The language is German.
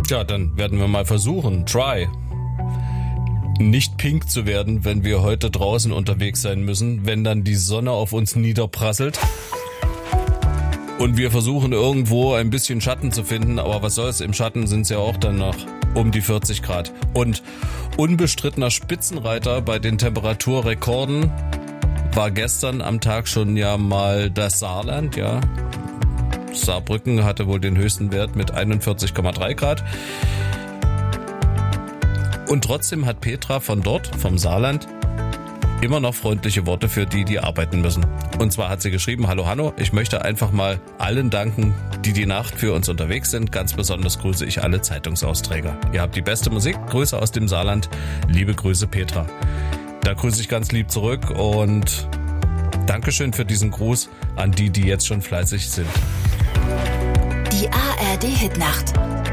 Ja, dann werden wir mal versuchen. Try. Nicht pink zu werden, wenn wir heute draußen unterwegs sein müssen, wenn dann die Sonne auf uns niederprasselt. Und wir versuchen irgendwo ein bisschen Schatten zu finden, aber was soll's, im Schatten sind's ja auch dann noch um die 40 Grad. Und unbestrittener Spitzenreiter bei den Temperaturrekorden war gestern am Tag schon ja mal das Saarland, ja. Saarbrücken hatte wohl den höchsten Wert mit 41,3 Grad. Und trotzdem hat Petra von dort, vom Saarland, immer noch freundliche Worte für die, die arbeiten müssen. Und zwar hat sie geschrieben: Hallo Hanno, ich möchte einfach mal allen danken, die die Nacht für uns unterwegs sind. Ganz besonders grüße ich alle Zeitungsausträger. Ihr habt die beste Musik. Grüße aus dem Saarland. Liebe Grüße, Petra. Da grüße ich ganz lieb zurück und Dankeschön für diesen Gruß an die, die jetzt schon fleißig sind. Die ARD Hitnacht.